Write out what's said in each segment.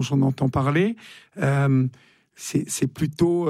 j'en entends parler, c'est plutôt...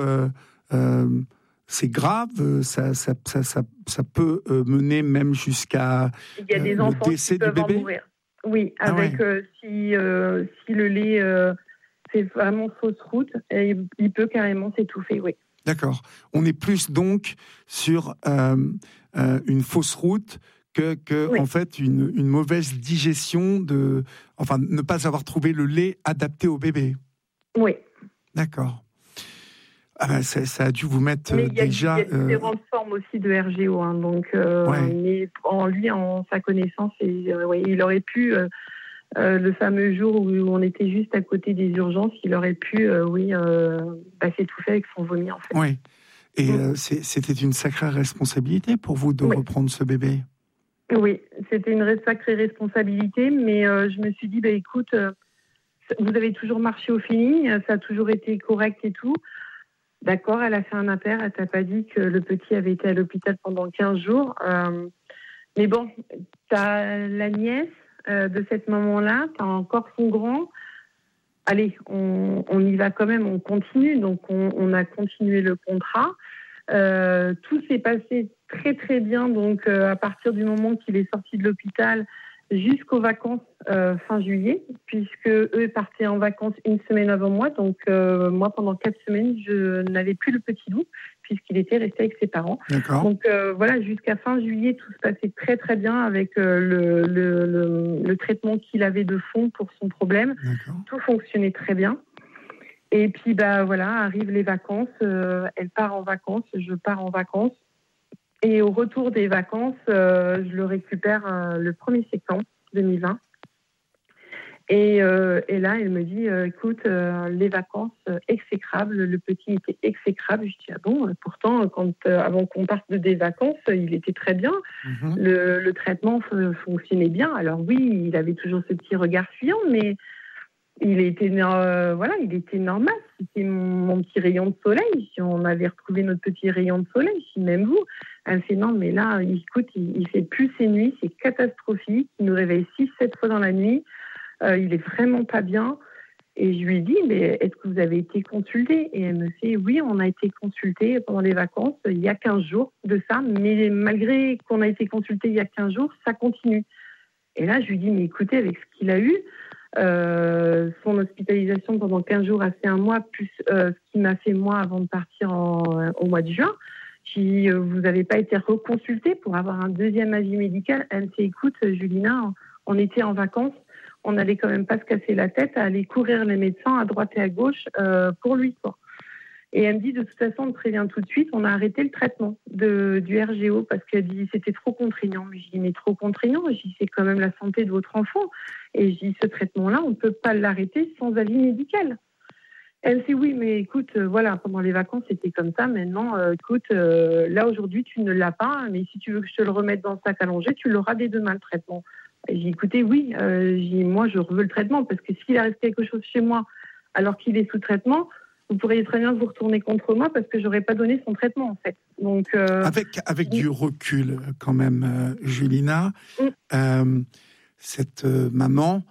c'est grave, ça peut mener même jusqu'à il y a des enfants le décès qui peuvent du bébé. En mourir. Oui, avec si le lait c'est vraiment fausse route, il peut carrément s'étouffer, oui. D'accord. On est plus donc sur une fausse route que oui. En fait une mauvaise digestion ne pas avoir trouvé le lait adapté au bébé. Oui. D'accord. Ah ben ça a dû vous mettre Il déjà... y a différentes formes aussi de RGO, hein, donc mais en sa connaissance, il aurait pu, le fameux jour où on était juste à côté des urgences, il aurait pu, s'étouffer avec son vomi, en fait. Oui, et c'était une sacrée responsabilité pour vous de reprendre ce bébé. Oui, c'était une sacrée responsabilité, mais je me suis dit, écoute, vous avez toujours marché au feeling, ça a toujours été correct et tout. D'accord, elle a fait un impair, elle t'a pas dit que le petit avait été à l'hôpital pendant 15 jours. Mais bon, t'as la nièce de cette maman-là, t'as encore son grand. Allez, on y va quand même, on continue. Donc, on a continué le contrat. Tout s'est passé très, très bien. Donc, à partir du moment qu'il est sorti de l'hôpital jusqu'aux vacances fin juillet, puisque eux partaient en vacances une semaine avant moi. Donc, moi, pendant 4 semaines, je n'avais plus le petit loup, puisqu'il était resté avec ses parents. D'accord. Donc, jusqu'à fin juillet, tout se passait très, très bien avec le traitement qu'il avait de fond pour son problème. D'accord. Tout fonctionnait très bien. Et puis, arrivent les vacances. Elle part en vacances, je pars en vacances. Et au retour des vacances, je le récupère le 1er septembre 2020. Et là, elle me dit, écoute, les vacances, exécrables, le petit était exécrable. Je dis, ah bon, pourtant, avant qu'on parte des vacances, il était très bien. Mm-hmm. Le traitement fonctionnait bien. Alors oui, il avait toujours ce petit regard fuyant, mais il était normal. C'était mon petit rayon de soleil. Si on avait retrouvé notre petit rayon de soleil, si même vous. Elle me fait non, mais là, écoute, il fait plus ses nuits, c'est catastrophique. Il nous réveille 6-7 fois dans la nuit. Il est vraiment pas bien. Et je lui dis, mais est-ce que vous avez été consultée ? Et elle me fait, oui, on a été consultée pendant les vacances, il y a 15 jours de ça. Mais malgré qu'on a été consulté il y a 15 jours, ça continue. Et là, je lui dis, mais écoutez, avec ce qu'il a eu, son hospitalisation pendant 15 jours a fait un mois, plus ce qu'il m'a fait moi avant de partir au mois de juin. Si vous n'avez pas été reconsulté pour avoir un deuxième avis médical, elle me fait, écoute, Julina, on était en vacances, on n'allait quand même pas se casser la tête à aller courir les médecins à droite et à gauche pour lui, quoi. Et elle me dit, de toute façon, on te prévient tout de suite, on a arrêté le traitement du RGO parce qu'elle dit, c'était trop contraignant. Je dis, mais trop contraignant, je dis, c'est quand même la santé de votre enfant. Et je dis, ce traitement-là, on ne peut pas l'arrêter sans avis médical. Elle me dit, oui, mais écoute, pendant les vacances, c'était comme ça. Maintenant, écoute, là, aujourd'hui, tu ne l'as pas, mais si tu veux que je te le remette dans le sac à langer, tu l'auras dès demain, le traitement. Et j'ai dit, écoutez, oui, moi, je veux le traitement parce que s'il reste quelque chose chez moi alors qu'il est sous traitement, vous pourriez très bien vous retourner contre moi parce que je n'aurais pas donné son traitement, en fait. Donc, avec du recul, quand même, Julina, cette maman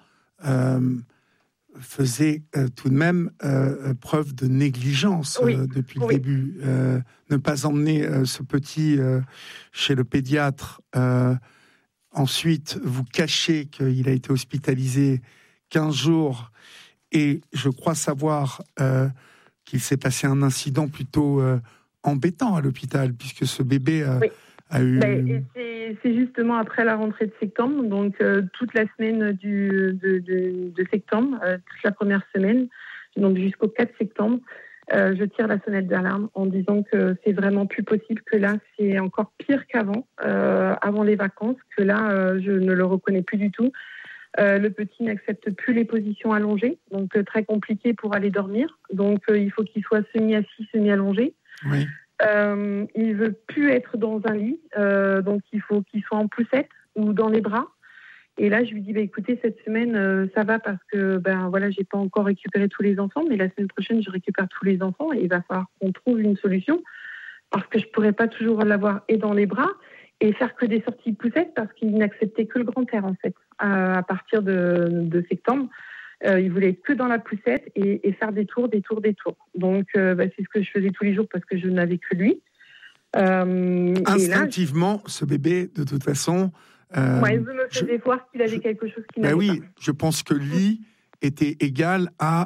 faisait tout de même preuve de négligence depuis le début. Ne pas emmener ce petit chez le pédiatre, ensuite vous cachez qu'il a été hospitalisé 15 jours, et je crois savoir qu'il s'est passé un incident plutôt embêtant à l'hôpital, puisque ce bébé a eu... c'est justement après la rentrée de septembre, donc toute la semaine de septembre, toute la première semaine, donc jusqu'au 4 septembre, je tire la sonnette d'alarme en disant que c'est vraiment plus possible, que là, c'est encore pire qu'avant, avant les vacances, que là, je ne le reconnais plus du tout. Le petit n'accepte plus les positions allongées, donc très compliqué pour aller dormir. Donc il faut qu'il soit semi-assis, semi-allongé. Oui. Il veut plus être dans un lit, donc il faut qu'il soit en poussette ou dans les bras. Et là, je lui dis, écoutez, cette semaine, ça va parce que, j'ai pas encore récupéré tous les enfants, mais la semaine prochaine, je récupère tous les enfants et il va falloir qu'on trouve une solution parce que je pourrais pas toujours l'avoir et dans les bras et faire que des sorties poussettes parce qu'il n'acceptait que le grand air, en fait, à partir de septembre. Il voulait être que dans la poussette et faire des tours. Donc, c'est ce que je faisais tous les jours parce que je n'avais que lui. Instinctivement, ce bébé, de toute façon... il me faisait voir qu'il avait quelque chose qui n'allait pas. Je pense que lui était égal à...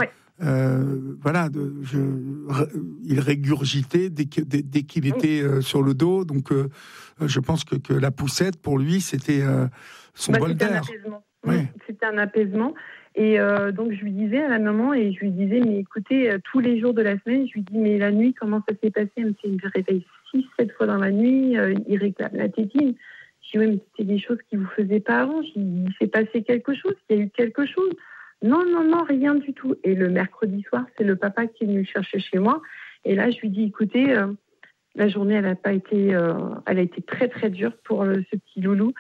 il régurgitait dès qu'il était sur le dos. Donc, je pense que la poussette, pour lui, c'était son bol d'air. C'était un apaisement. Et donc, je lui disais à la maman, mais écoutez, tous les jours de la semaine, je lui dis, mais la nuit, comment ça s'est passé? Elle me fait, il me réveille 6-7 fois dans la nuit, il réclame la tétine. Je dis, oui, mais c'était des choses qui ne vous faisaient pas avant. Il s'est passé quelque chose, il y a eu quelque chose. Non, rien du tout. Et le mercredi soir, c'est le papa qui est venu le chercher chez moi. Et là, je lui dis, écoutez, la journée, elle a été très, très dure pour ce petit loulou.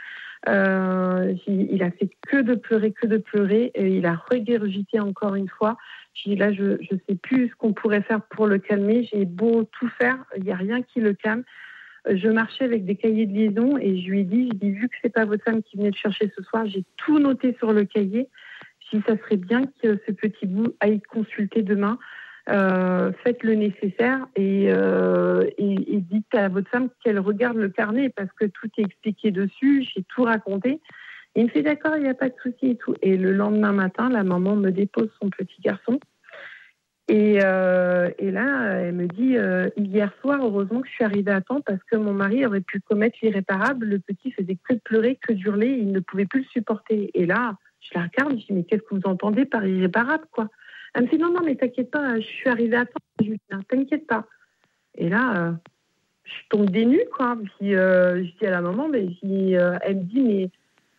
Il a fait que de pleurer. Et il a regurgité encore une fois. Je dis, là, je ne sais plus ce qu'on pourrait faire pour le calmer. J'ai beau tout faire, il n'y a rien qui le calme. Je marchais avec des cahiers de liaison et je lui ai dit, vu que c'est pas votre femme qui venait le chercher ce soir, j'ai tout noté sur le cahier. Si ça serait bien que ce petit bout aille consulter demain, faites le nécessaire et dites à votre femme qu'elle regarde le carnet parce que tout est expliqué dessus, j'ai tout raconté. Et il me fait d'accord, il n'y a pas de souci et tout. Et le lendemain matin, la maman me dépose son petit garçon. Et là, elle me dit, hier soir, heureusement que je suis arrivée à temps parce que mon mari aurait pu commettre l'irréparable. Le petit faisait que de pleurer, que d'hurler, il ne pouvait plus le supporter. Et là, je la regarde, je dis, mais qu'est-ce que vous entendez par irréparable, quoi? Elle me dit, non, mais t'inquiète pas, je suis arrivée à temps. Je lui dis, t'inquiète pas. Et là, je tombe des nues, quoi. Puis je dis à la maman, elle me dit, mais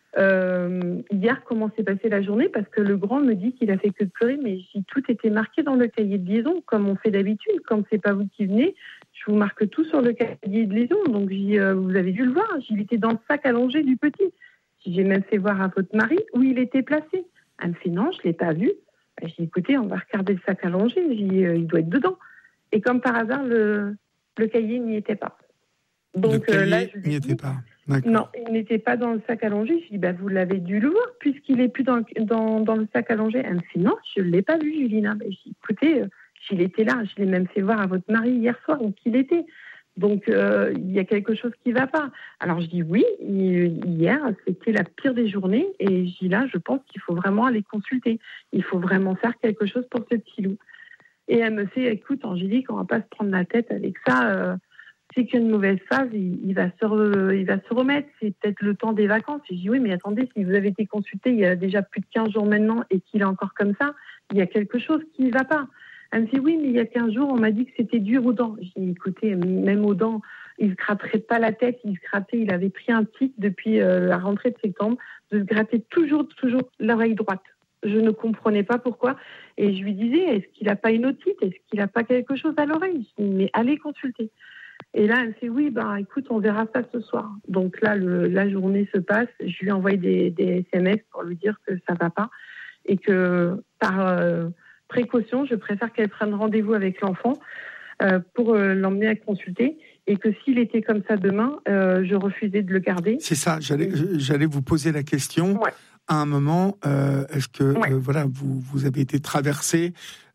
hier, comment s'est passée la journée? Parce que le grand me dit qu'il a fait que de pleurer, mais tout était marqué dans le cahier de liaison, comme on fait d'habitude. Quand c'est pas vous qui venez, je vous marque tout sur le cahier de liaison. Donc, vous avez dû le voir. Il était dans le sac allongé du petit. J'ai même fait voir à votre mari où il était placé. Elle me fait non, je ne l'ai pas vu. J'ai dit, écoutez, on va regarder le sac allongé. Il doit être dedans. Et comme par hasard, le cahier n'y était pas. Donc là, n'y était pas. D'accord. Non, il n'était pas dans le sac allongé. Je dis, vous l'avez dû le voir puisqu'il n'est plus dans le sac allongé. Elle me fait non, je ne l'ai pas vu, Julina. Je dis, écoutez, il était là. Je l'ai même fait voir à votre mari hier soir où il était. Donc, il y a quelque chose qui ne va pas. Alors, je dis oui, hier, c'était la pire des journées. Et je dis là, je pense qu'il faut vraiment aller consulter. Il faut vraiment faire quelque chose pour ce petit loup. Et elle me fait, écoute, Angélique, on ne va pas se prendre la tête avec ça. C'est qu'une mauvaise phase, il va se remettre. C'est peut-être le temps des vacances. Et je dis oui, mais attendez, si vous avez été consulté il y a déjà plus de 15 jours maintenant et qu'il est encore comme ça, il y a quelque chose qui ne va pas. Elle me dit oui, mais il y a 15 jours, on m'a dit que c'était dur aux dents. J'ai dit écoutez, même aux dents, il ne se gratterait pas la tête, il avait pris un tic depuis la rentrée de septembre, de se gratter toujours l'oreille droite. Je ne comprenais pas pourquoi. Et je lui disais, est-ce qu'il n'a pas une otite? Est-ce qu'il n'a pas quelque chose à l'oreille? Je dis, mais allez consulter. Et là, elle me fait oui, écoute, on verra ça ce soir. Donc là, la journée se passe. Je lui ai envoyé des SMS pour lui dire que ça ne va pas et que par précaution, je préfère qu'elle prenne rendez-vous avec l'enfant pour l'emmener à consulter et que s'il était comme ça demain, je refusais de le garder. C'est ça, j'allais vous poser la question. Ouais. À un moment, est-ce que vous avez été traversé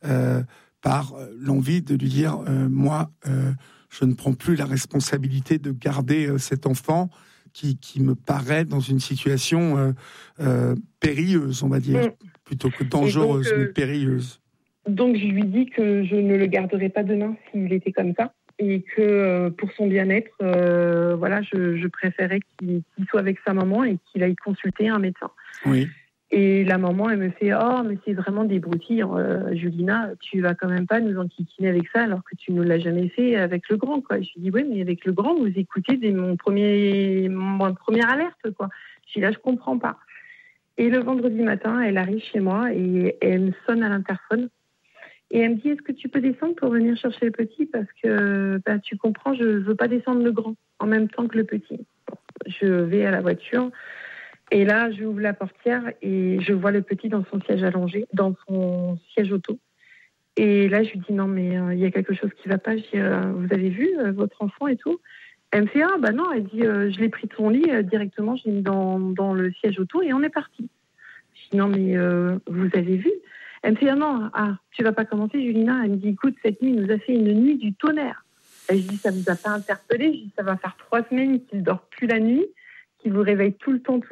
par l'envie de lui dire moi, je ne prends plus la responsabilité de garder cet enfant qui me paraît dans une situation périlleuse, on va dire, plutôt que dangereuse, mais périlleuse. Donc, je lui dis que je ne le garderai pas demain s'il était comme ça et que pour son bien-être, je préférais qu'il soit avec sa maman et qu'il aille consulter un médecin. Oui. Et la maman, elle me fait « Oh, mais c'est vraiment des broutilles, Julina, tu vas quand même pas nous enquiquiner avec ça alors que tu ne l'as jamais fait avec le grand, quoi. » Je lui dis « Oui, mais avec le grand, vous écoutez dès mon première alerte, quoi. » Je dis « Là, je comprends pas. » Et le vendredi matin, elle arrive chez moi et elle me sonne à l'interphone. Et elle me dit, est-ce que tu peux descendre pour venir chercher le petit? Parce que, tu comprends, je ne veux pas descendre le grand en même temps que le petit. Je vais à la voiture et là, j'ouvre la portière et je vois le petit dans son siège allongé, dans son siège auto. Et là, je lui dis, non, mais il y a quelque chose qui ne va pas. Je dis, vous avez vu votre enfant et tout? Elle me fait, non. Elle dit, je l'ai pris de son lit directement, je l'ai mis dans le siège auto et on est parti. Je dis, non, mais vous avez vu? Elle me fait, non, tu vas pas commencer, Julina. Elle me dit, écoute, cette nuit, il nous a fait une nuit du tonnerre. Et je dis, ça vous a pas interpellé? Je dis, ça va faire 3 semaines qu'il dort plus la nuit, qu'il vous réveille tout le temps.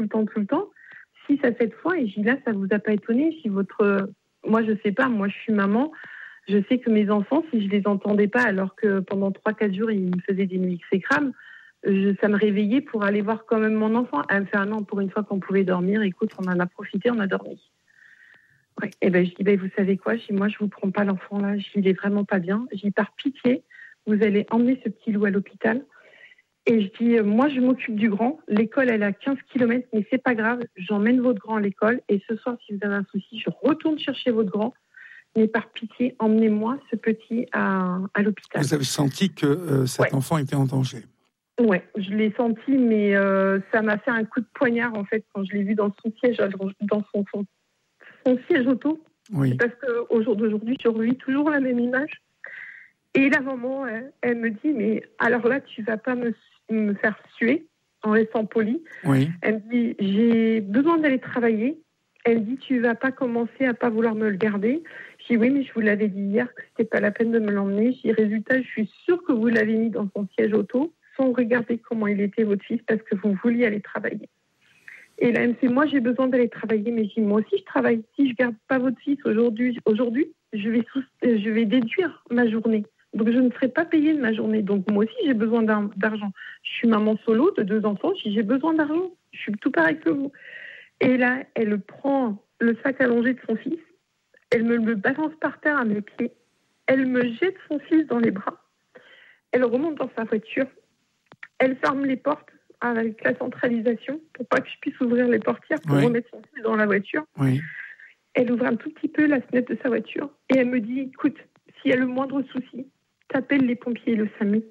6 à 7 fois. Et je dis, là, ça vous a pas étonné si moi, je sais pas, moi, je suis maman. Je sais que mes enfants, si je les entendais pas, alors que pendant 3-4 jours, ils me faisaient des nuits exécrables, ça me réveillait pour aller voir quand même mon enfant. Elle me fait, non, pour une fois qu'on pouvait dormir, écoute, on en a profité, on a dormi. Ouais. Et ben, je dis, vous savez quoi? Je dis, moi, je vous prends pas l'enfant là. Je dis, il est vraiment pas bien. Je dis, par pitié, vous allez emmener ce petit loup à l'hôpital. Et je dis, moi, je m'occupe du grand. L'école, elle a 15 km, mais c'est pas grave. J'emmène votre grand à l'école. Et ce soir, si vous avez un souci, je retourne chercher votre grand. Mais par pitié, emmenez-moi ce petit à l'hôpital. Vous avez senti que cet enfant était en danger? Oui, je l'ai senti, mais ça m'a fait un coup de poignard, en fait, quand je l'ai vu dans son siège, dans son siège auto. Oui. Parce qu'au jour d'aujourd'hui, je revis toujours la même image. Et la maman, elle me dit, mais alors là, tu vas pas me faire suer en restant polie. Oui. Elle me dit, j'ai besoin d'aller travailler. Elle me dit, tu vas pas commencer à pas vouloir me le garder. Je dis, oui, mais je vous l'avais dit hier que c'était pas la peine de me l'emmener. Je dis, résultat, je suis sûre que vous l'avez mis dans son siège auto sans regarder comment il était, votre fils, parce que vous vouliez aller travailler. Et là, elle me fait, moi, j'ai besoin d'aller travailler, mais je dis, moi aussi, je travaille. Si je garde pas votre fils aujourd'hui, je vais déduire ma journée. Donc, je ne serai pas payée de ma journée. Donc, moi aussi, j'ai besoin d'argent. Je suis maman solo de 2 enfants. J'ai besoin d'argent. Je suis tout pareil que vous. Et là, elle prend le sac allongé de son fils. Elle me le balance par terre à mes pieds. Elle me jette son fils dans les bras. Elle remonte dans sa voiture. Elle ferme les portes avec la centralisation pour pas que je puisse ouvrir les portières pour remettre son fils dans la voiture. Oui. Elle ouvre un tout petit peu la fenêtre de sa voiture et elle me dit, écoute, s'il y a le moindre souci, t'appelles les pompiers et le SAMU.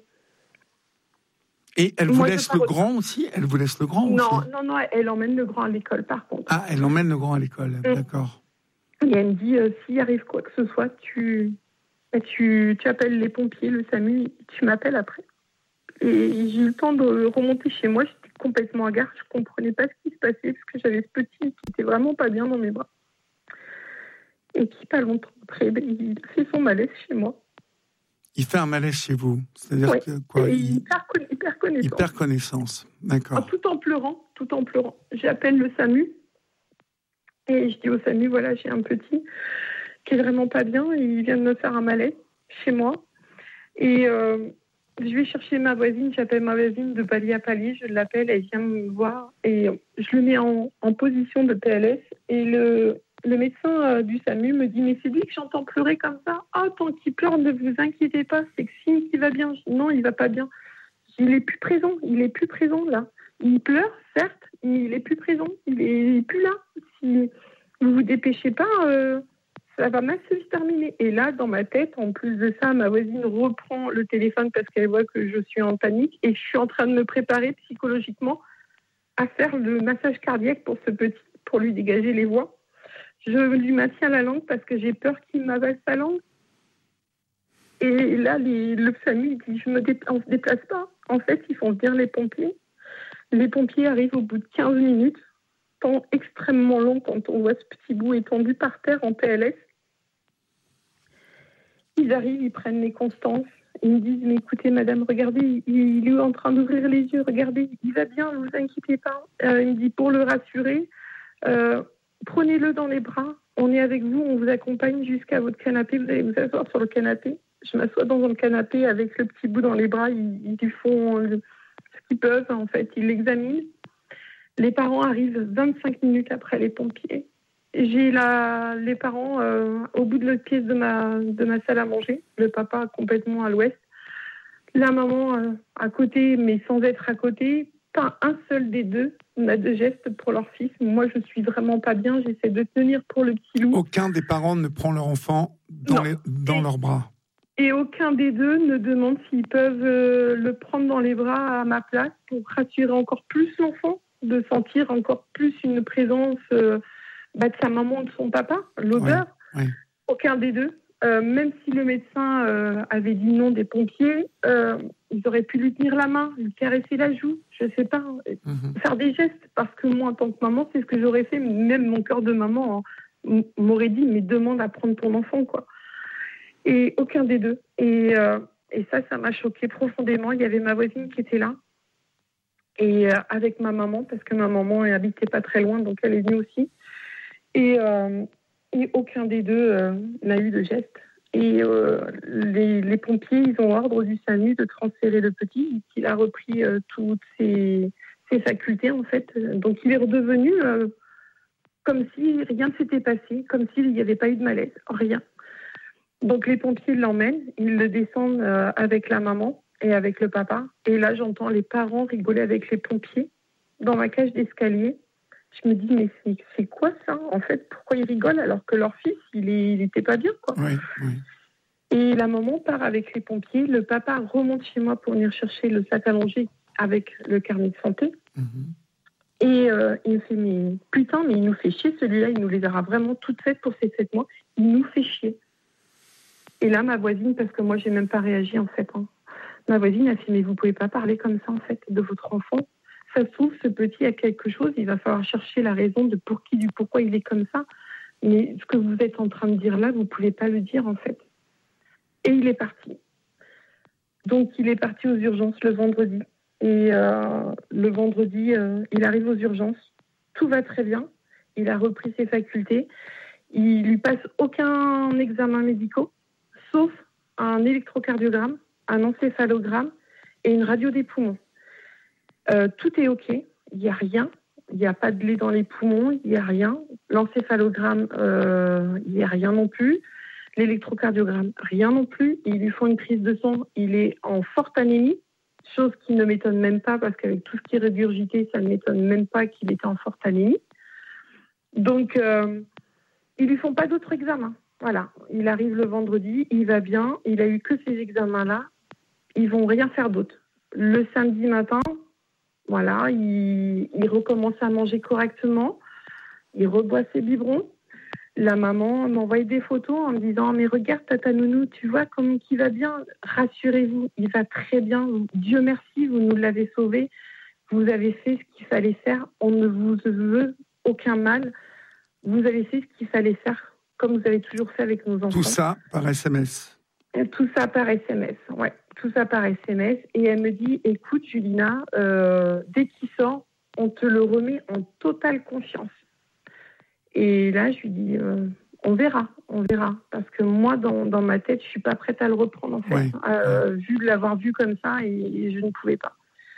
Et elle vous laisse le grand aussi? Elle vous laisse le grand aussi? Non, elle emmène le grand à l'école par contre. Ah, elle emmène le grand à l'école, d'accord. Et elle me dit, s'il arrive quoi que ce soit, tu appelles les pompiers, le SAMU, tu m'appelles après. Et j'ai eu le temps de remonter chez moi, j'étais complètement hagarde, je comprenais pas ce qui se passait parce que j'avais ce petit qui était vraiment pas bien dans mes bras. Et qui, pas longtemps après, il fait son malaise chez moi. Il fait un malaise chez vous? C'est-à-dire que quoi? Il perd connaissance. Il perd connaissance, d'accord. Tout en pleurant. J'appelle le SAMU et je dis au SAMU, voilà, j'ai un petit qui est vraiment pas bien et il vient de me faire un malaise chez moi. Et je vais chercher ma voisine, j'appelle ma voisine de palier à palier, je l'appelle, elle vient me voir et je le mets en position de PLS et le médecin du SAMU me dit, mais c'est lui que j'entends pleurer comme ça. Ah, tant qu'il pleure, ne vous inquiétez pas, c'est que signe qu'il va bien. Je dis, non, il va pas bien. Il est plus présent là. Il pleure, certes, mais il est plus présent, il est plus là. Si vous vous dépêchez pas, ça va mal se terminer. Et là, dans ma tête, en plus de ça, ma voisine reprend le téléphone parce qu'elle voit que je suis en panique et je suis en train de me préparer psychologiquement à faire le massage cardiaque pour ce petit, pour lui dégager les voies. Je lui maintiens la langue parce que j'ai peur qu'il m'avale sa langue. Et là, le SAMU dit, on ne se déplace pas. En fait, ils font venir les pompiers. Les pompiers arrivent au bout de 15 minutes. Temps extrêmement long quand on voit ce petit bout étendu par terre en PLS. Ils arrivent, ils prennent les constances. Ils me disent, mais écoutez, madame, regardez, il est en train d'ouvrir les yeux. Regardez, il va bien, ne vous inquiétez pas. Il me dit, pour le rassurer, prenez-le dans les bras. On est avec vous, on vous accompagne jusqu'à votre canapé. Vous allez vous asseoir sur le canapé. Je m'assois dans un canapé avec le petit bout dans les bras. Ils font ce qu'ils peuvent, en fait. Ils l'examinent. Les parents arrivent 25 minutes après les pompiers. J'ai les parents au bout de l'autre pièce de ma salle à manger. Le papa complètement à l'ouest. La maman à côté, mais sans être à côté. Pas un seul des deux n'a de geste pour leur fils. Moi, je suis vraiment pas bien. J'essaie de tenir pour le petit loup. Aucun des parents ne prend leur enfant dans leurs bras. Et aucun des deux ne demande s'ils peuvent le prendre dans les bras à ma place pour rassurer encore plus l'enfant, de sentir encore plus une présence de sa maman, de son papa, l'odeur. Ouais. Aucun des deux. même si le médecin avait dit non des pompiers, ils auraient pu lui tenir la main, lui caresser la joue, je sais pas, faire des gestes. Parce que moi, en tant que maman, c'est ce que j'aurais fait. Même mon cœur de maman m'aurait dit, mais demande à prendre ton enfant, quoi. Et aucun des deux. Et ça m'a choquée profondément. Il y avait ma voisine qui était là. Et avec ma maman, parce que ma maman habitait pas très loin, donc elle est venue aussi. Et aucun des deux n'a eu de geste. Et les pompiers, ils ont ordre du SAMU de transférer le petit, qu'il a repris toutes ses facultés, en fait. Donc il est redevenu comme si rien ne s'était passé, comme s'il n'y avait pas eu de malaise, rien. Donc les pompiers l'emmènent, ils le descendent avec la maman et avec le papa. Et là, j'entends les parents rigoler avec les pompiers dans ma cage d'escalier. Je me dis, mais c'est quoi ça, en fait? Pourquoi ils rigolent alors que leur fils, il était pas bien, quoi. Oui. Et la maman part avec les pompiers. Le papa remonte chez moi pour venir chercher le sac à manger avec le carnet de santé. Et il me fait, mais putain, mais il nous fait chier, celui-là, il nous les aura vraiment toutes faites pour ces 7 mois. Il nous fait chier. Et là, ma voisine, parce que moi, j'ai même pas réagi, en fait. Ma voisine a fait, mais vous pouvez pas parler comme ça, en fait, de votre enfant. Ça se trouve, ce petit a quelque chose, il va falloir chercher la raison de pourquoi il est comme ça. Mais ce que vous êtes en train de dire là, vous pouvez pas le dire, en fait. Et il est parti. Donc, il est parti aux urgences le vendredi. Et le vendredi, il arrive aux urgences. Tout va très bien. Il a repris ses facultés. Il lui passe aucun examen médical, sauf un électrocardiogramme, un encéphalogramme et une radio des poumons. Tout est OK. Il n'y a rien. Il n'y a pas de lait dans les poumons. Il n'y a rien. L'encéphalogramme, il n'y a rien non plus. L'électrocardiogramme, rien non plus. Ils lui font une prise de sang. Il est en forte anémie, chose qui ne m'étonne même pas parce qu'avec tout ce qui est régurgité, ça ne m'étonne même pas qu'il était en forte anémie. Donc, ils lui font pas d'autres examens. Voilà. Il arrive le vendredi, il va bien. Il a eu que ces examens-là. Ils vont rien faire d'autre. Le samedi matin, voilà, il recommence à manger correctement. Il reboit ses biberons. La maman m'envoie des photos en me disant « Mais regarde, Tata Nounou, tu vois comment il va bien. Rassurez-vous, il va très bien. Dieu merci, vous nous l'avez sauvé. Vous avez fait ce qu'il fallait faire. On ne vous veut aucun mal. Vous avez fait ce qu'il fallait faire, comme vous avez toujours fait avec nos enfants. » Tout ça par SMS. Tout ça par SMS, ouais. Tout ça par SMS. Et elle me dit « Écoute, Julina, dès qu'il sort, on te le remet en totale confiance. » Et là, je lui dis, on verra. Parce que moi, dans ma tête, je suis pas prête à le reprendre, en fait. Oui. Vu de l'avoir vu comme ça, et je ne pouvais pas.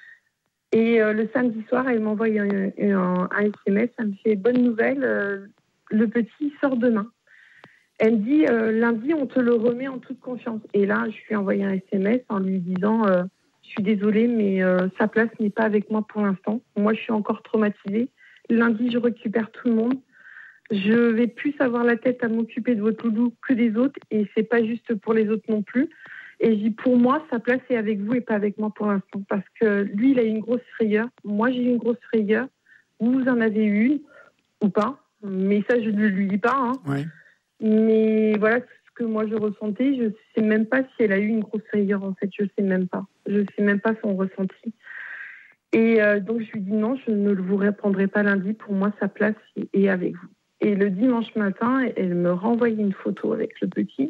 Et le samedi soir, elle m'envoie un SMS, elle me fait, bonne nouvelle, le petit sort demain. Elle me dit, lundi, on te le remet en toute confiance. Et là, je lui ai envoyé un SMS en lui disant, je suis désolée, mais sa place n'est pas avec moi pour l'instant. Moi, je suis encore traumatisée. Lundi, je récupère tout le monde. Je vais plus avoir la tête à m'occuper de votre loulou que des autres, et c'est pas juste pour les autres non plus. Et je dis, pour moi, sa place est avec vous et pas avec moi pour l'instant, parce que lui, il a eu une grosse frayeur. Moi, j'ai eu une grosse frayeur. Vous en avez eu une ou pas, mais ça, je ne lui dis pas. Oui. Mais voilà ce que moi je ressentais. Je sais même pas si elle a eu une grosse frayeur, en fait. Je sais même pas son ressenti. Et donc je lui dis non, je ne vous répondrai pas lundi. Pour moi, sa place est avec vous. Et le dimanche matin, elle me renvoyait une photo avec le petit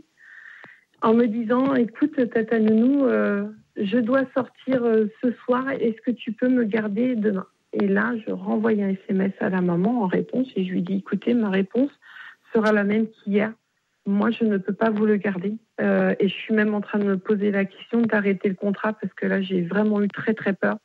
en me disant, écoute, Tata Nounou, je dois sortir ce soir. Est-ce que tu peux me garder demain? Et là, je renvoie un SMS à la maman en réponse et je lui dis, écoutez, ma réponse sera la même qu'hier. Moi, je ne peux pas vous le garder. Et je suis même en train de me poser la question d'arrêter le contrat parce que là, j'ai vraiment eu très, très peur.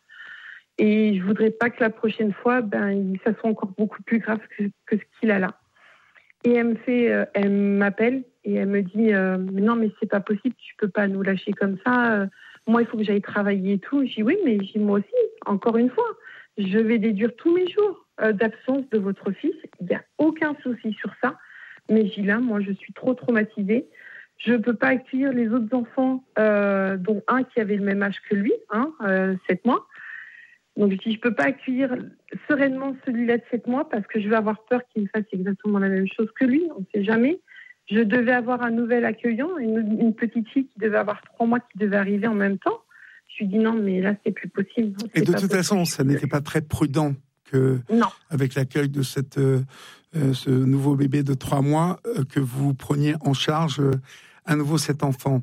Et je voudrais pas que la prochaine fois, ça soit encore beaucoup plus grave que ce qu'il a là. Et elle m'appelle et elle me dit, mais non, mais c'est pas possible, tu peux pas nous lâcher comme ça. Moi, il faut que j'aille travailler et tout. Je dis oui, mais moi aussi, encore une fois, je vais déduire tous mes jours d'absence de votre fils. Il n'y a aucun souci sur ça. Mais je dis là, moi, je suis trop traumatisée. Je peux pas accueillir les autres enfants, dont un qui avait le même âge que lui, 7 mois. Donc, je peux pas accueillir sereinement celui-là de 7 mois parce que je vais avoir peur qu'il me fasse exactement la même chose que lui. On ne sait jamais. Je devais avoir un nouvel accueillant, une petite fille qui devait avoir 3 mois qui devait arriver en même temps. Je lui dis non, mais là, c'est plus possible. Et de toute façon, ça n'était pas très prudent avec l'accueil de ce nouveau bébé de 3 mois, que vous preniez en charge à nouveau cet enfant.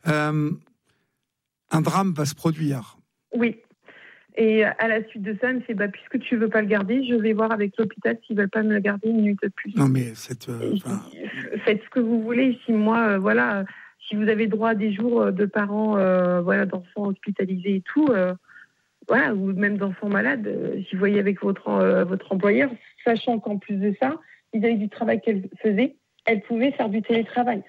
Un drame va se produire. Oui. Et à la suite de ça, elle me fait puisque tu veux pas le garder, je vais voir avec l'hôpital s'ils veulent pas me le garder une minute de plus. Non, mais faites ce que vous voulez. Si moi, si vous avez droit à des jours de parents, d'enfants hospitalisés et tout, ou même d'enfants malades, j'y voyais avec votre employeur, sachant qu'en plus de ça, vis-à-vis du travail qu'elle faisait, elle pouvait faire du télétravail.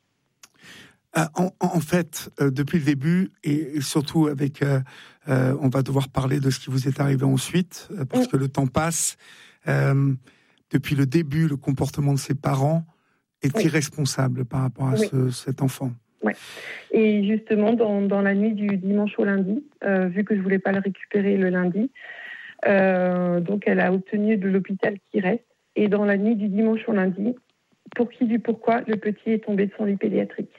En fait, depuis le début, et surtout avec, on va devoir parler de ce qui vous est arrivé ensuite, parce que le temps passe. Depuis le début, le comportement de ses parents est irresponsable par rapport à cet enfant. Ouais. Et justement, dans la nuit du dimanche au lundi, vu que je voulais pas le récupérer le lundi, donc elle a obtenu de l'hôpital qu'il reste. Et dans la nuit du dimanche au lundi, pourquoi, le petit est tombé de son lit pédiatrique.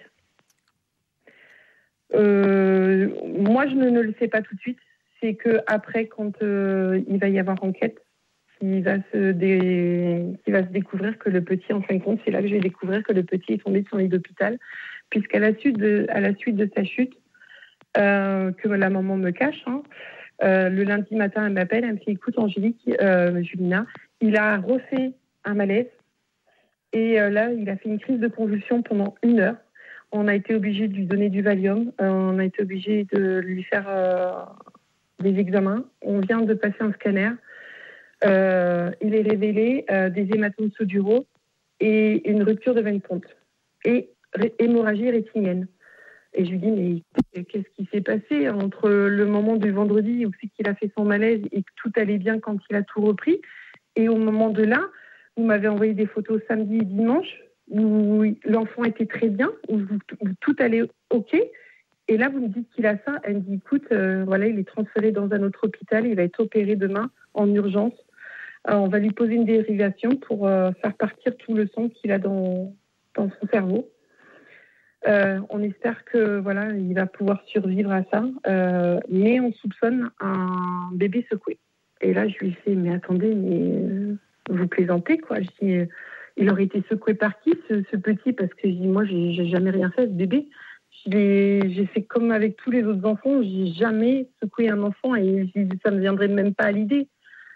Moi, je ne le sais pas tout de suite. C'est que après, quand il va y avoir enquête, il va se découvrir que le petit, en fin de compte, c'est là que je vais découvrir que le petit est tombé de son lit d'hôpital, puisqu'à la suite de sa chute, que la maman me cache, le lundi matin, elle m'appelle, elle me fait écoute, Angélique, Julina, il a refait un malaise et là, il a fait une crise de convulsion pendant 1 heure. On a été obligé de lui donner du Valium, on a été obligé de lui faire des examens. On vient de passer un scanner. Il est révélé des hématomes soduraux et une rupture de veine ponte et hémorragie rétinienne. Et je lui dis, mais qu'est-ce qui s'est passé entre le moment du vendredi où c'est qu'il a fait son malaise et que tout allait bien quand il a tout repris, et au moment de là, vous m'avez envoyé des photos samedi et dimanche où l'enfant était très bien, où tout allait OK. Et là, vous me dites qu'il a ça. Elle me dit, écoute, il est transféré dans un autre hôpital, il va être opéré demain en urgence. On va lui poser une dérivation pour faire partir tout le sang qu'il a dans son cerveau. On espère que il va pouvoir survivre à ça, mais on soupçonne un bébé secoué. Et là, je lui ai fait, mais attendez, vous plaisantez quoi. Je dis, il aurait été secoué par qui ce petit? Parce que je dis, moi, j'ai jamais rien fait à ce bébé. J'ai fait comme avec tous les autres enfants, j'ai jamais secoué un enfant et ça me viendrait même pas à l'idée.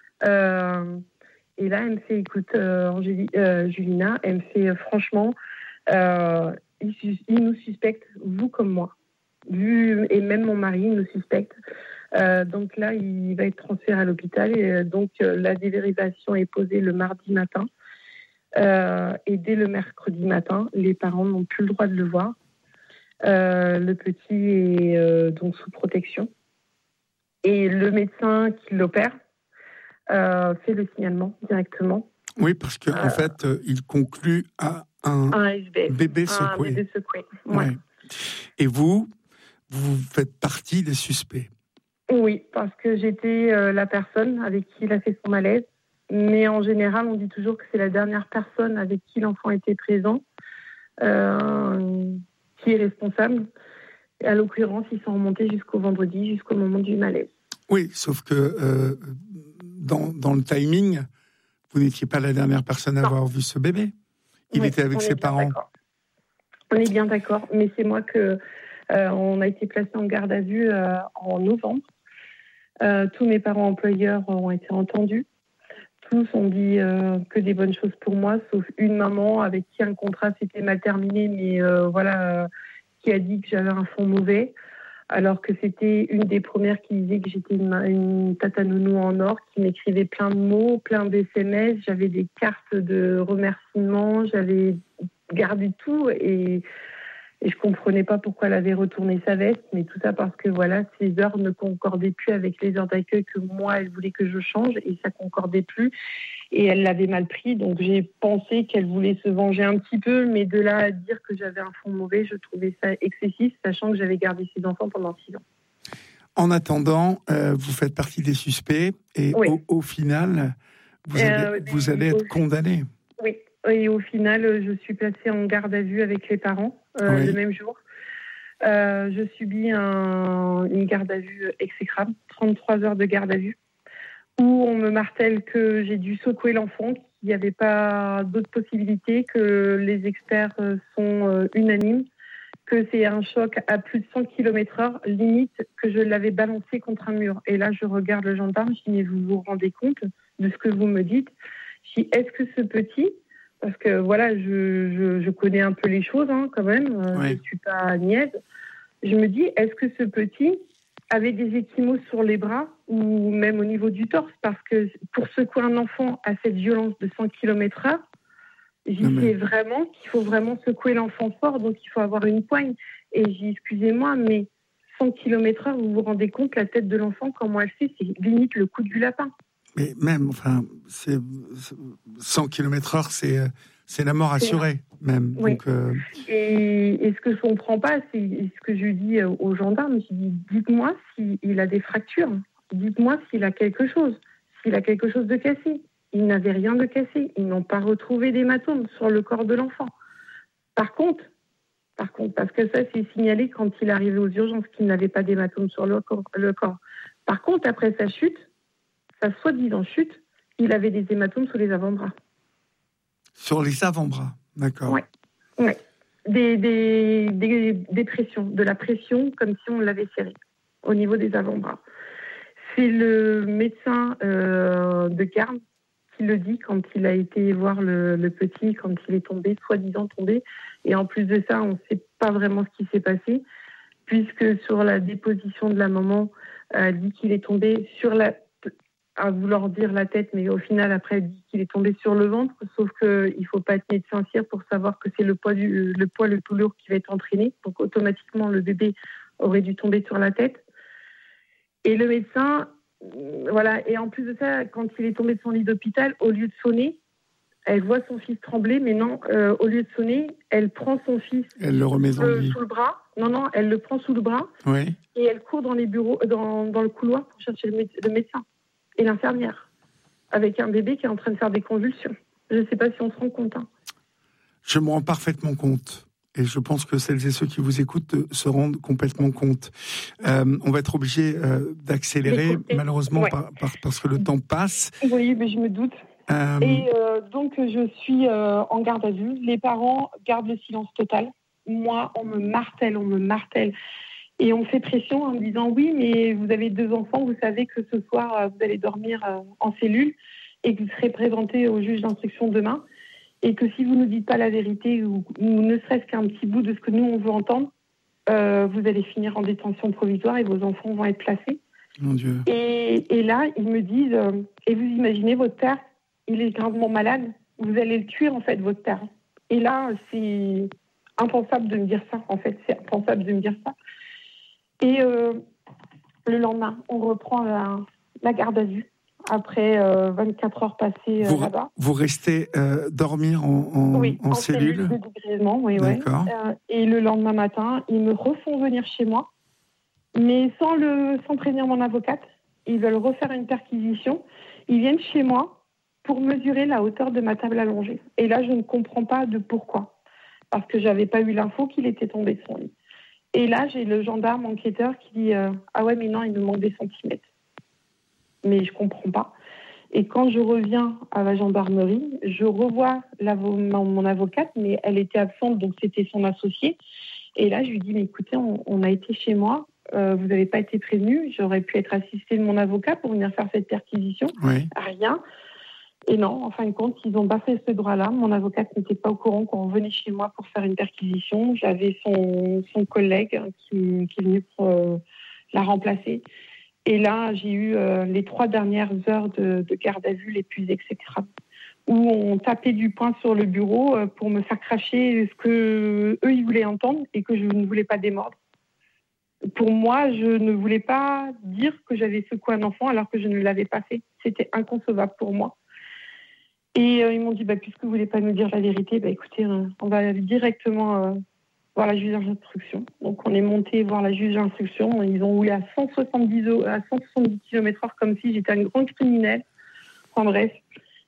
Et là, elle me fait, écoute, Julina, elle me fait, franchement, il nous suspecte, vous comme moi. Et même mon mari nous suspecte. Donc là, il va être transféré à l'hôpital. Et donc, la dérivation est posée le mardi matin. Et dès le mercredi matin, les parents n'ont plus le droit de le voir. Le petit est donc sous protection. Et le médecin qui l'opère fait le signalement directement. Oui, parce qu'en fait, il conclut à un bébé secoué. Ouais. Et vous faites partie des suspects. Oui, parce que j'étais la personne avec qui il a fait son malaise. Mais en général, on dit toujours que c'est la dernière personne avec qui l'enfant était présent qui est responsable. Et à l'occurrence, ils sont remontés jusqu'au vendredi, jusqu'au moment du malaise. Oui, sauf que dans le timing, vous n'étiez pas la dernière personne à avoir vu ce bébé. Il était avec ses parents. D'accord. On est bien d'accord, mais c'est moi on a été placé en garde à vue en novembre. Tous mes parents employeurs ont été entendus. Tous ont dit que des bonnes choses pour moi, sauf une maman avec qui un contrat s'était mal terminé, mais qui a dit que j'avais un fond mauvais, alors que c'était une des premières qui disait que j'étais une tata nounou en or, qui m'écrivait plein de mots, plein de SMS, j'avais des cartes de remerciements, j'avais gardé tout et je comprenais pas pourquoi elle avait retourné sa veste, mais tout ça parce que ses heures ne concordaient plus avec les heures d'accueil que moi elle voulait que je change et ça concordait plus et elle l'avait mal pris, donc j'ai pensé qu'elle voulait se venger un petit peu, mais de là à dire que j'avais un fond mauvais, je trouvais ça excessif, sachant que j'avais gardé ses enfants pendant 6 ans. En attendant, vous faites partie des suspects et au final, vous allez être condamné. Oui, Et au final, je suis placée en garde à vue avec les parents le même jour. Je subis une garde à vue exécrable, 33 heures de garde à vue, où on me martèle que j'ai dû secouer l'enfant, qu'il n'y avait pas d'autre possibilité, que les experts sont unanimes, que c'est un choc à plus de 100 km/h, limite que je l'avais balancé contre un mur. Et là, je regarde le gendarme, je dis, mais vous vous rendez compte de ce que vous me dites? Je dis, est-ce que ce petit, parce que voilà, je connais un peu les choses quand même, je ne suis pas niaise, je me dis, est-ce que ce petit avait des ecchymoses sur les bras ou même au niveau du torse? Parce que pour secouer un enfant à cette violence de 100 km/h, j'y sais vraiment qu'il faut vraiment secouer l'enfant fort, donc il faut avoir une poigne. Et j'ai dit, excusez-moi, mais 100 km/h, vous vous rendez compte, la tête de l'enfant, comment elle fait, c'est limite le coup du lapin. Mais même, enfin, 100 km/h, c'est la mort assurée, même. Oui. Donc, et ce que je ne comprends pas, c'est ce que je dis aux gendarmes, je dis, dites-moi s'il a des fractures, dites-moi s'il a quelque chose de cassé. Ils n'avaient rien de cassé, ils n'ont pas retrouvé d'hématome sur le corps de l'enfant. Par contre, parce que ça c'est signalé quand il est arrivé aux urgences qu'il n'avait pas d'hématome sur le corps. Par contre, après sa chute, sa soi-disant chute, il avait des hématomes sur les avant-bras. Sur les avant-bras, d'accord. Oui. Des pressions, de la pression comme si on l'avait serré au niveau des avant-bras. C'est le médecin de Carme qui le dit quand il a été voir le petit, quand il est tombé, soi-disant tombé. Et en plus de ça, on ne sait pas vraiment ce qui s'est passé, puisque sur la déposition de la maman, elle dit qu'il est tombé à vouloir dire la tête, mais au final, après, elle dit qu'il est tombé sur le ventre, sauf qu'il ne faut pas être médecin cire pour savoir que c'est le poids le plus lourd qui va être entraîné. Donc, automatiquement, le bébé aurait dû tomber sur la tête. Et le médecin, voilà, et en plus de ça, quand il est tombé de son lit d'hôpital, au lieu de sonner, elle voit son fils trembler, mais non, au lieu de sonner, elle prend son fils elle le remet sous le bras. Non, elle le prend sous le bras et elle court dans les bureaux, dans le couloir pour chercher le médecin et l'infirmière, avec un bébé qui est en train de faire des convulsions. Je ne sais pas si on se rend compte. Je me rends parfaitement compte. Et je pense que celles et ceux qui vous écoutent se rendent complètement compte. On va être obligé d'accélérer, malheureusement, parce que le temps passe. Oui, mais je me doute. Et donc, je suis en garde à vue. Les parents gardent le silence total. Moi, on me martèle. Et on me fait pression en me disant, oui, mais vous avez 2 enfants, vous savez que ce soir, vous allez dormir en cellule et que vous serez présenté au juge d'instruction demain. Et que si vous ne nous dites pas la vérité ou ne serait-ce qu'un petit bout de ce que nous, on veut entendre, vous allez finir en détention provisoire et vos enfants vont être placés. Mon Dieu. Et là, ils me disent, et vous imaginez, votre père, il est gravement malade, vous allez le tuer, en fait, votre père. Et là, c'est impensable de me dire ça, en fait, Et le lendemain, on reprend la garde à vue. Après 24 heures passées là-bas. Vous restez dormir en cellule de dégrisement, oui. D'accord. Et le lendemain matin, ils me refont venir chez moi, mais sans prévenir mon avocate. Ils veulent refaire une perquisition. Ils viennent chez moi pour mesurer la hauteur de ma table allongée. Et là, je ne comprends pas de pourquoi. Parce que je n'avais pas eu l'info qu'il était tombé de son lit. Et là, j'ai le gendarme enquêteur qui dit « Ah ouais, mais non, il nous manque des centimètres. » Mais je ne comprends pas. Et quand je reviens à la gendarmerie, je revois mon avocate, mais elle était absente, donc c'était son associé. Et là, je lui dis, mais écoutez, on a été chez moi, vous n'avez pas été prévenu, j'aurais pu être assistée de mon avocat pour venir faire cette perquisition. Oui. Rien. Et non, en fin de compte, ils n'ont pas fait ce droit-là. Mon avocate n'était pas au courant qu'on venait chez moi pour faire une perquisition. J'avais son collègue qui est venu pour la remplacer. Et là, j'ai eu les 3 dernières heures de garde à vue les plus exécrables, où on tapait du poing sur le bureau pour me faire cracher ce que eux ils voulaient entendre et que je ne voulais pas démordre. Pour moi, je ne voulais pas dire que j'avais secoué un enfant alors que je ne l'avais pas fait. C'était inconcevable pour moi. Et ils m'ont dit, puisque vous ne voulez pas nous dire la vérité, écoutez, on va directement voir la juge d'instruction. Donc, on est monté voir la juge d'instruction. Ils ont roulé à 170 km/h comme si j'étais un grand criminel. Enfin bref,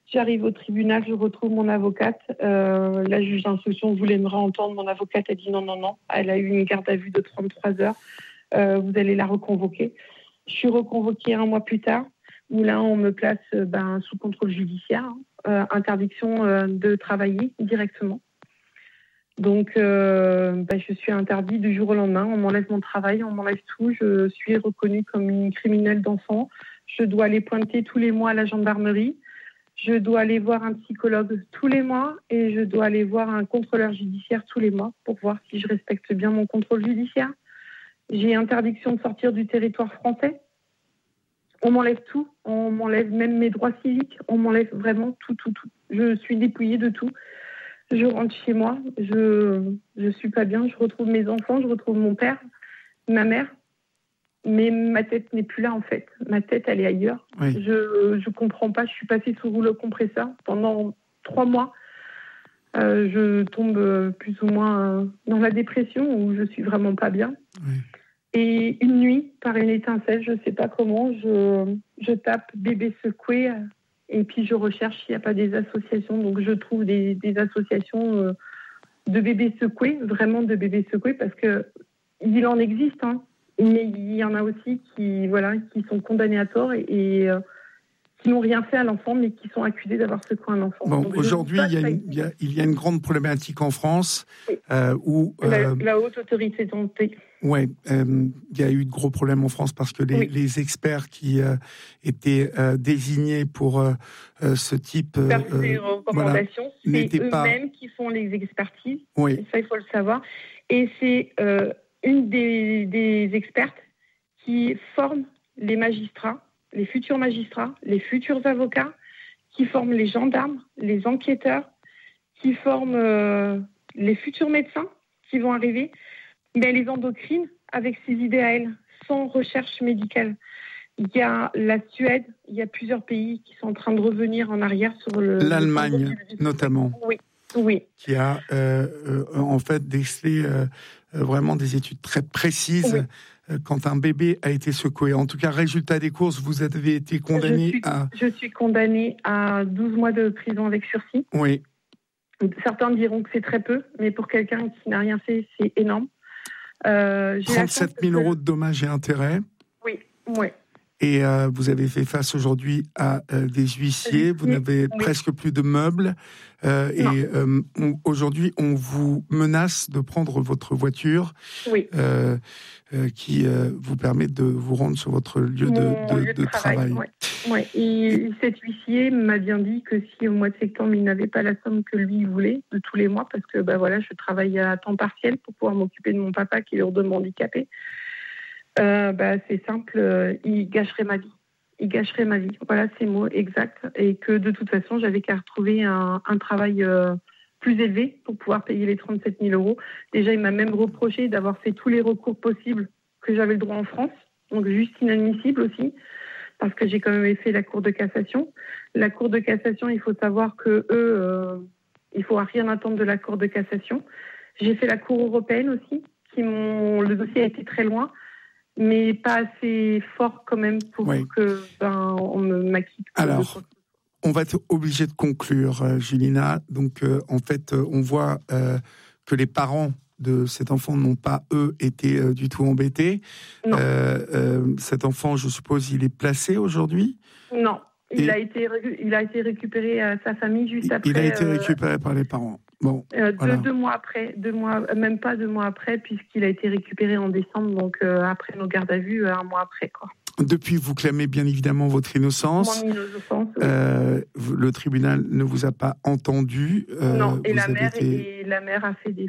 J'arrive au tribunal, je retrouve mon avocate. La juge d'instruction voulait me réentendre. Mon avocate a dit non. Elle a eu une garde à vue de 33 heures. Vous allez la reconvoquer. Je suis reconvoquée 1 mois plus tard, où là, on me place sous contrôle judiciaire, interdiction de travailler directement. Donc, je suis interdite du jour au lendemain. On m'enlève mon travail, on m'enlève tout. Je suis reconnue comme une criminelle d'enfant. Je dois aller pointer tous les mois à la gendarmerie. Je dois aller voir un psychologue tous les mois et je dois aller voir un contrôleur judiciaire tous les mois pour voir si je respecte bien mon contrôle judiciaire. J'ai interdiction de sortir du territoire français. On m'enlève tout. On m'enlève même mes droits civiques. On m'enlève vraiment tout. Je suis dépouillée de tout. Je rentre chez moi. Je suis pas bien. Je retrouve mes enfants. Je retrouve mon père, ma mère. Mais ma tête n'est plus là, en fait. Ma tête, elle est ailleurs. Oui. Je comprends pas. Je suis passée sous rouleau compresseur pendant 3 mois. Je tombe plus ou moins dans la dépression où je suis vraiment pas bien. Oui. Et une nuit, par une étincelle, je sais pas comment, je tape bébé secoué et puis je recherche s'il n'y a pas des associations. Donc je trouve des associations de bébés secoués, vraiment de bébés secoués, parce que il en existe, hein. Mais il y en a aussi qui sont condamnés à tort et qui n'ont rien fait à l'enfant, mais qui sont accusés d'avoir secoué un enfant. Bon, aujourd'hui, il y a une grande problématique en France, oui. Où la haute autorité de santé. Oui, il y a eu de gros problèmes en France parce que les experts qui étaient désignés pour ce type faire ces recommandations, c'est eux-mêmes qui font les expertises. Oui. Et ça, il faut le savoir. Et c'est une des expertes qui forme les magistrats, les futurs magistrats, les futurs avocats, qui forment les gendarmes, les enquêteurs, qui forment les futurs médecins qui vont arriver, mais elle les endocrine avec ses idées à elle, sans recherche médicale. Il y a la Suède, il y a plusieurs pays qui sont en train de revenir en arrière sur l'Allemagne, notamment. Oui. Qui a en fait décelé vraiment des études très précises. Oui. Quand un bébé a été secoué. En tout cas, résultat des courses, vous avez été condamné Je suis condamnée à 12 mois de prison avec sursis. Oui. Certains diront que c'est très peu, mais pour quelqu'un qui n'a rien fait, c'est énorme. 37 000 euros de dommages et intérêts. Oui. Et vous avez fait face aujourd'hui à des huissiers, vous n'avez presque plus de meubles. Aujourd'hui, on vous menace de prendre votre voiture qui vous permet de vous rendre sur votre lieu de travail. Ouais. Et cet huissier m'a bien dit que si au mois de septembre, il n'avait pas la somme que lui voulait de tous les mois, parce que je travaille à temps partiel pour pouvoir m'occuper de mon papa qui est lourdement handicapé, c'est simple, il gâcherait ma vie. Voilà, c'est le mot exact. Et que de toute façon, j'avais qu'à retrouver un travail plus élevé pour pouvoir payer les 37 000 euros. Déjà, il m'a même reproché d'avoir fait tous les recours possibles que j'avais le droit en France. Donc, juste inadmissible aussi, parce que j'ai quand même fait la Cour de cassation. La Cour de cassation, il faut savoir que il ne faut rien attendre de la Cour de cassation. J'ai fait la Cour européenne aussi, le dossier a été très loin, mais pas assez fort quand même pour que on m'acquitte. Alors, on va être obligé de conclure, Julina. Donc, en fait, on voit que les parents de cet enfant n'ont pas, eux, été du tout embêtés. Cet enfant, je suppose, il est placé aujourd'hui ? Non, il a été récupéré à sa famille juste après. Il a été récupéré par les parents. Bon, voilà. 2 mois après, même pas 2 mois après, puisqu'il a été récupéré en décembre, donc après nos gardes à vue, 1 mois après, quoi. Depuis, vous clamez bien évidemment votre innocence. Mon innocence, oui. Le tribunal ne vous a pas entendu. Non, et la mère a fait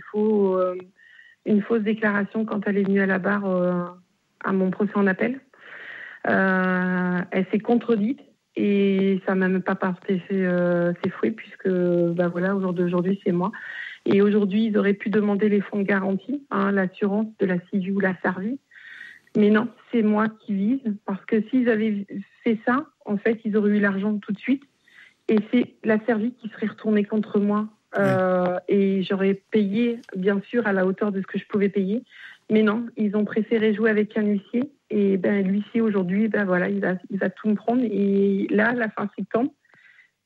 une fausse déclaration quand elle est venue à la barre à mon procès en appel. Elle s'est contredite et ça m'a même pas porté ses fruits puisque, au jour d'aujourd'hui, c'est moi. Et aujourd'hui, ils auraient pu demander les fonds de garantie, l'assurance de la CIVI ou la SARVI. Mais non, c'est moi qui vise, parce que s'ils avaient fait ça, en fait, ils auraient eu l'argent tout de suite. Et c'est la SARVI qui serait retournée contre moi. Et j'aurais payé, bien sûr, à la hauteur de ce que je pouvais payer. Mais non, ils ont préféré jouer avec un huissier. Et l'huissier, aujourd'hui, il va tout me prendre. Et là, à la fin septembre,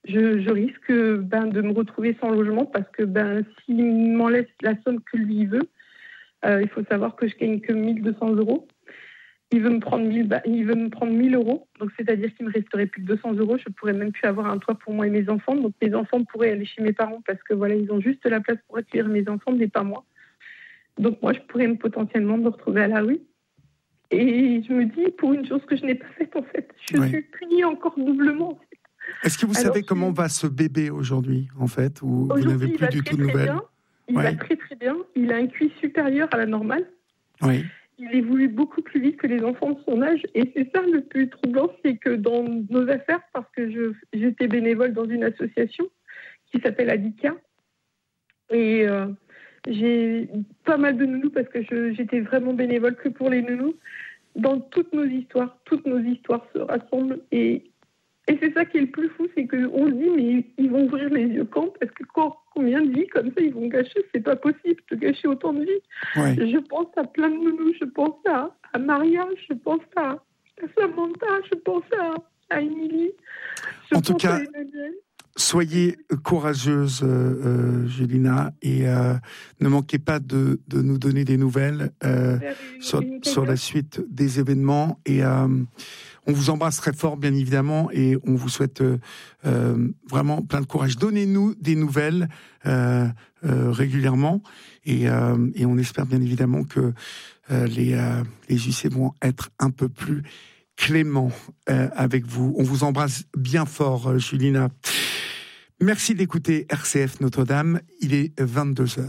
je risque de me retrouver sans logement parce que s'il m'en laisse la somme que lui veut, il faut savoir que je gagne que 1 200 €. Il veut me prendre 1 000 €, donc c'est-à-dire qu'il me resterait plus que 200 €. Je pourrais même plus avoir un toit pour moi et mes enfants. Donc mes enfants pourraient aller chez mes parents parce que voilà, ils ont juste la place pour accueillir mes enfants, mais pas moi. Donc moi, je pourrais potentiellement me retrouver à la rue. Et je me dis, pour une chose que je n'ai pas faite en fait, je suis punie encore doublement. En fait. Est-ce que vous savez comment va ce bébé aujourd'hui, en fait, ou vous n'avez plus du tout de nouvelles? Il va très très bien. Il a un QI supérieur à la normale. Oui. Il évolue beaucoup plus vite que les enfants de son âge. Et c'est ça le plus troublant, c'est que dans nos affaires, parce que j'étais bénévole dans une association qui s'appelle Adika. Et j'ai pas mal de nounous parce que j'étais vraiment bénévole que pour les nounous. Dans toutes nos histoires se rassemblent. Et c'est ça qui est le plus fou, c'est qu'on se dit, mais ils vont ouvrir les yeux quand? Parce que combien de vies comme ça ils vont gâcher? C'est pas possible de gâcher autant de vies. Ouais. Je pense à plein de nounous, je pense à Maria, je pense à Samantha, je pense à Émilie. En tout cas, soyez courageuse, Julina, et ne manquez pas de nous donner des nouvelles sur la suite des événements. Et on vous embrasse très fort, bien évidemment, et on vous souhaite vraiment plein de courage. Donnez-nous des nouvelles régulièrement, et on espère bien évidemment que les huissiers vont être un peu plus cléments avec vous. On vous embrasse bien fort, Julina. Merci d'écouter RCF Notre-Dame, il est 22h.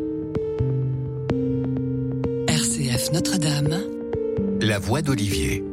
RCF Notre-Dame, la voix d'Olivier.